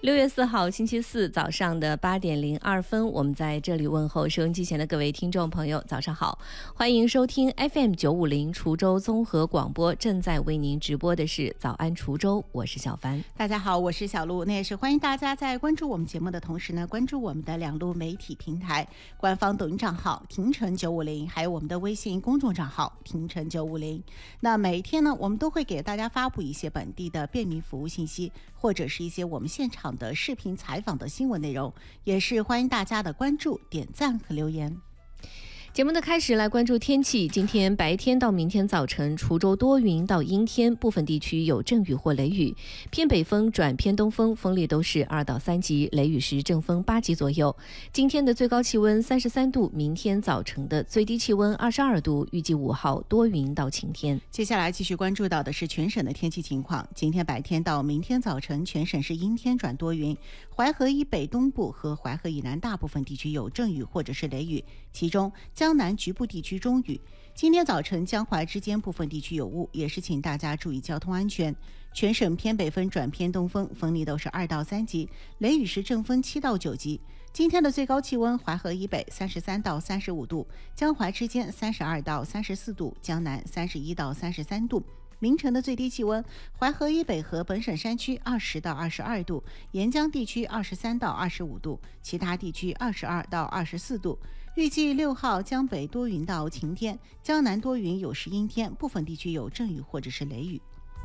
6月4号星期四早上的8点02分，我们在这里问候收音机前的各位听众朋友，早上好，欢迎收听 FM950 滁州综合广播，正在为您直播的是早安滁州，我是小帆。 大家好，我是小璐。那也是欢迎大家在关注我们节目的同时呢，关注我们的两路媒体平台，官方抖音账号廷城950，还有我们的微信公众账号廷城950。那每一天呢，我们都会给大家发布一些本地的便民服务信息，或者是一些我们现场的视频采访的新闻内容，也是欢迎大家的关注、点赞和留言。 节目的开始来关注天气，今天白天到明天早晨，滁州多云到阴天，部分地区有阵雨或雷雨，偏北风转偏东风，风力都是2到3级，雷雨时阵风8级左右。今天的最高气温33度，明天早晨的最低气温22度，预计5号多云到晴天。 接下来继续关注到的是全省的天气情况。今天白天到明天早晨，全省是阴天转多云，淮河以北东部和淮河以南大部分地区有阵雨或者是雷雨，其中江南局部地区中雨。今天早晨江淮之间部分地区有雾，也是请大家注意交通安全。全省偏北风转偏东风，风力都是2到3级，雷雨时阵风7到9级。今天的最高气温，淮河以北33到35度，江淮之间32到34度，江南31到33度。明晨的最低气温，淮河以北和本省山区20到22度，沿江地区23到25度，其他地区22到24度。预计6号江北多云到晴天，江南多云有时阴天，部分地区有阵雨或者是雷雨。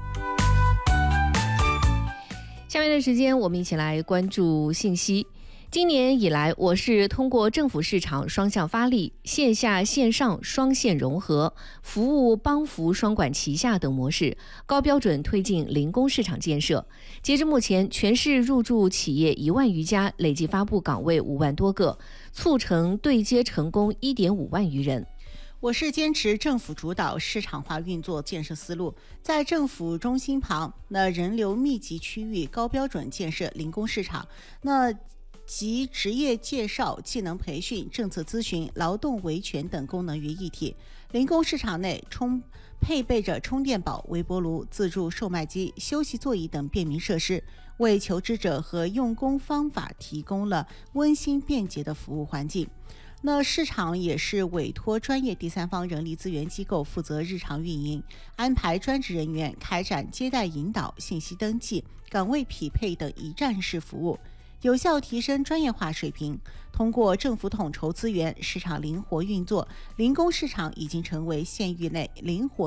下面的时间我们一起来关注信息。今年以来，我市通过政府市场双向发力、线下线上双线融合、服务帮扶双管齐下等模式，高标准推进零工市场建设。截至目前，全市入驻企业1万余家，累计发布岗位5万多个，促成对接成功1.5万余人。 我市坚持政府主导市场化运作建设思路，在政府中心旁人流密集区域高标准建设零工市场，集职业介绍、技能培训、政策咨询、劳动维权等功能于一体。零工市场内配备着充电宝、微波炉、自助售卖机、休息座椅等便民设施，为求职者和用工方法提供了温馨便捷的服务环境。市场也是委托专业第三方人力资源机构负责日常运营，安排专职人员开展接待引导、信息登记、岗位匹配等一站式服务，有效提升专业化水平。通过政府统筹资源，市场灵活运作，零工市场已经成为县域内灵活